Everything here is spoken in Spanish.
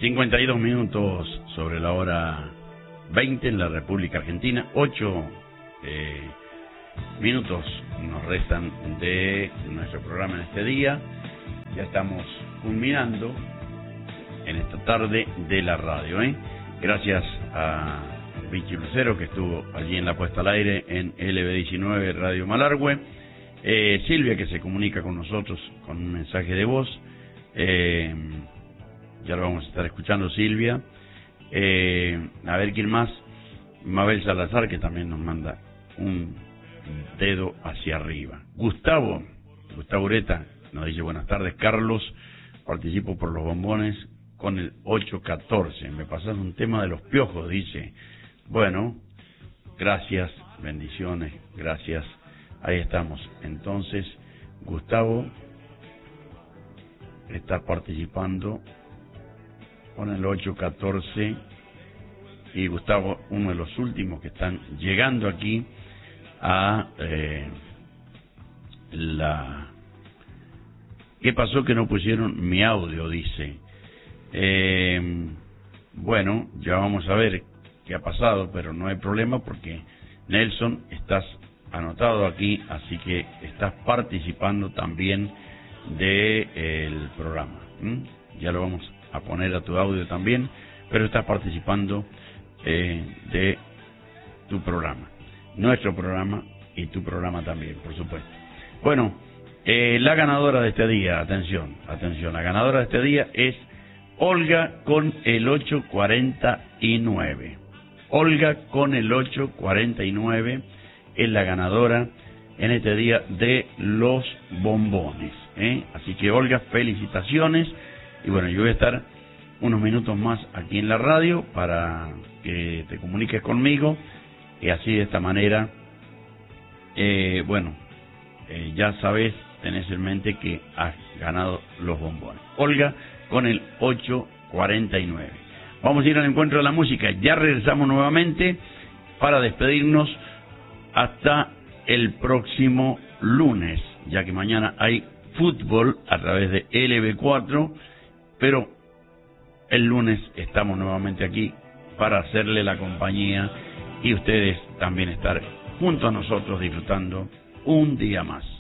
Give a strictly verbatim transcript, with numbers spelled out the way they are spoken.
cincuenta y dos minutos sobre la hora veinte en la República Argentina. ocho eh, minutos nos restan de nuestro programa en este día. Ya estamos culminando en esta tarde de la radio. ¿eh? Gracias a Vichy Lucero, que estuvo allí en la puesta al aire en L B diecinueve Radio Malargüe. Eh, Silvia, que se comunica con nosotros con un mensaje de voz. Eh, ya lo vamos a estar escuchando, Silvia. Eh, a ver quién más. Mabel Salazar, que también nos manda un dedo hacia arriba. Gustavo, Gustavo Ureta, nos dice buenas tardes. Carlos, participo por los bombones con el ocho catorce. Me pasas un tema de los piojos, dice. Bueno, gracias, bendiciones, gracias. Ahí estamos. Entonces, Gustavo está participando con el ocho catorce. Y Gustavo, uno de los últimos que están llegando aquí a eh, la... ¿Qué pasó que no pusieron mi audio? Dice. Eh, bueno, ya vamos a ver qué ha pasado, pero no hay problema porque Nelson, estás anotado aquí, así que estás participando también del de, programa. ¿Mm? Ya lo vamos a poner a tu audio también, pero estás participando eh, de tu programa, nuestro programa y tu programa también, por supuesto. Bueno, eh, la ganadora de este día, atención, atención, la ganadora de este día es Olga con el ocho cuarenta y nueve. Olga con el ocho cuarenta y nueve es la ganadora en este día de los bombones. ¿eh? Así que, Olga, felicitaciones. Y bueno, yo voy a estar unos minutos más aquí en la radio para que te comuniques conmigo. Y así, de esta manera, eh, bueno, eh, ya sabes, tenés en mente que has ganado los bombones. Olga con el ocho cuarenta y nueve. Vamos a ir al encuentro de la música. Ya regresamos nuevamente para despedirnos hasta el próximo lunes, ya que mañana hay fútbol a través de L B cuatro, pero el lunes estamos nuevamente aquí para hacerle la compañía y ustedes también estar junto a nosotros disfrutando un día más.